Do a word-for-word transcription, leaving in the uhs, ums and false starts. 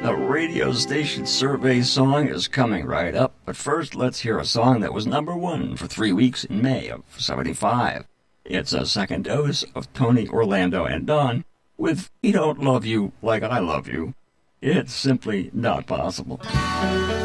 The radio station survey song is coming right up, but first let's hear a song that was number one for three weeks in May of seventy-five. It's a second dose of Tony Orlando and Dawn with "He Don't Love You Like I Love You." It's simply not possible.